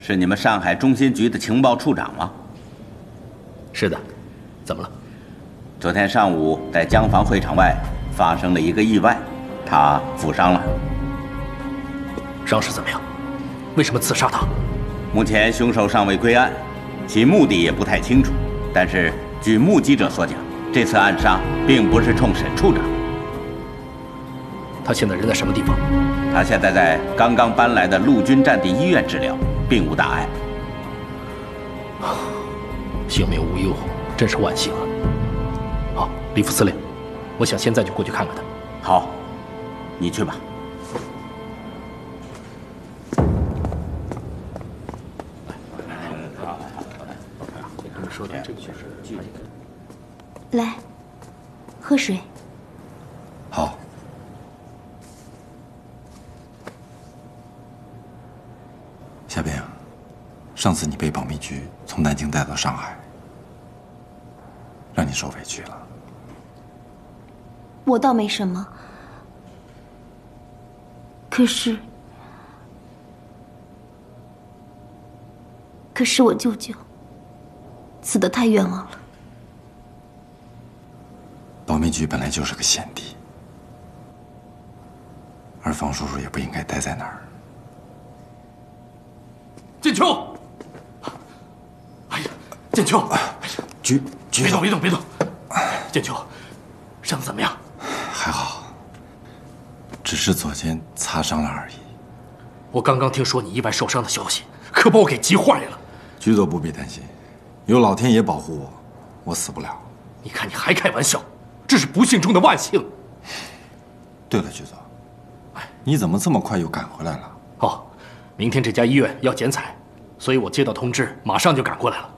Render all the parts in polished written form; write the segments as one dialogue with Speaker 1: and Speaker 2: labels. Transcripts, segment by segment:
Speaker 1: 是你们上海中心局的情报处长吗？
Speaker 2: 是的，怎么了？
Speaker 1: 昨天上午在江防会场外发生了一个意外，他负伤了。
Speaker 2: 伤势怎么样？为什么刺杀他？
Speaker 1: 目前凶手尚未归案，其目的也不太清楚。但是据目击者所讲，这次暗杀并不是冲沈处长。
Speaker 2: 他现在人在什么地方？
Speaker 1: 他现在在刚刚搬来的陆军战地医院治疗，并无大碍。
Speaker 2: 性命无忧，真是万幸啊！好，李副司令，我想现在就过去看看他。
Speaker 1: 好，你去吧。
Speaker 2: 说的这个就是
Speaker 3: 来，喝水。
Speaker 4: 好。夏冰，上次你被保密局从南京带到上海，让你受委屈了。
Speaker 3: 我倒没什么，可是我舅舅死得太冤枉了。
Speaker 4: 保密局本来就是个险地，而方叔叔也不应该待在那儿。
Speaker 2: 建秋，哎呀，建秋，哎呀，
Speaker 4: 局
Speaker 2: 别动，别动！建秋，伤得怎么样？
Speaker 4: 还好，只是左肩擦伤了而已。
Speaker 2: 我刚刚听说你意外受伤的消息，可把我给急坏了。
Speaker 4: 局座不必担心，有老天爷保护我，我死不了。
Speaker 2: 你看你还开玩笑，这是不幸中的万幸。
Speaker 4: 对了，局座，你怎么这么快又赶回来了？
Speaker 2: 哦，明天这家医院要剪彩，所以我接到通知，马上就赶过来了。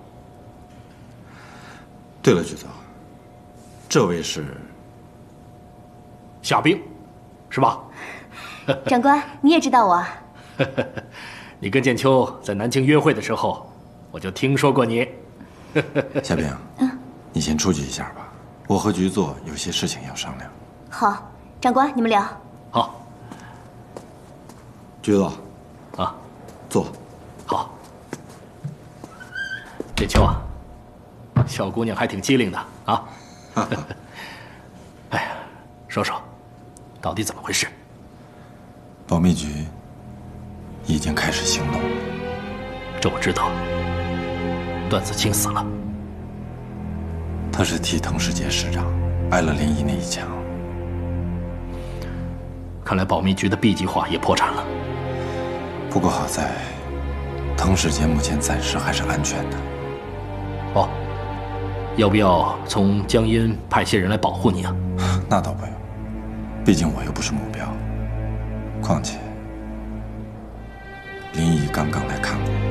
Speaker 4: 对了，局座，这位是
Speaker 2: 夏冰，是吧？
Speaker 3: 长官，你也知道我啊？
Speaker 2: 你跟建秋在南京约会的时候，我就听说过你。
Speaker 4: 夏冰，你先出去一下吧，我和局座有些事情要商量。
Speaker 3: 好，长官，你们聊。
Speaker 2: 好。
Speaker 4: 局座，
Speaker 2: 啊，
Speaker 4: 坐。
Speaker 2: 好。建秋啊，小姑娘还挺机灵的啊。哎呀，说说，到底怎么回事？
Speaker 4: 保密局已经开始行动了。
Speaker 2: 这我知道。段子清死了。
Speaker 4: 他是替滕世杰师长挨了林毅那一枪。
Speaker 2: 看来保密局的 B 计划也破产了。
Speaker 4: 不过好在，滕世杰目前暂时还是安全的。
Speaker 2: 哦，要不要从江阴派些人来保护你啊？
Speaker 4: 那倒不用，毕竟我又不是目标。况且，林毅刚刚来看过。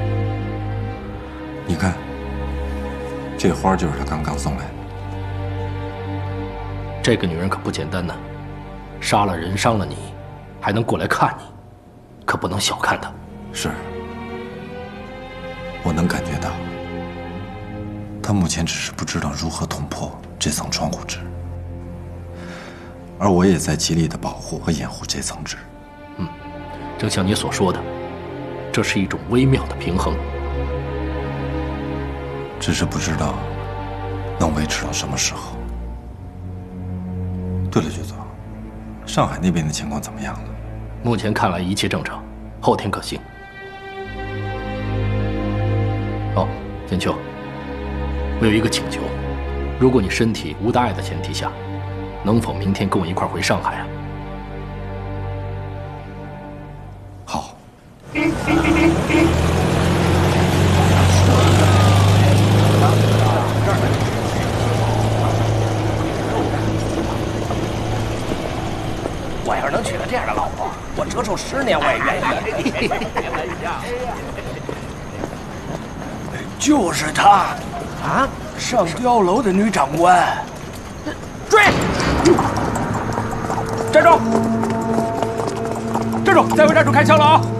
Speaker 4: 你看，这花就是他刚刚送来的。
Speaker 2: 这个女人可不简单呢，杀了人伤了你，还能过来看你，可不能小看她。
Speaker 4: 是，我能感觉到，他目前只是不知道如何捅破这层窗户纸，而我也在极力的保护和掩护这层纸。
Speaker 2: 正像你所说的，这是一种微妙的平衡。
Speaker 4: 只是不知道能维持到什么时候。对了，局座，上海那边的情况怎么样了？
Speaker 2: 目前看来一切正常，后天可行。哦，建秋，我有一个请求，如果你身体无大碍的前提下，能否明天跟我一块回上海啊？
Speaker 4: 好。
Speaker 5: 我要是能娶了这样的老婆，我折寿10年我也愿意。就是她，啊，上碉楼的女长官。追！站住！站住！再未站住，开枪了啊！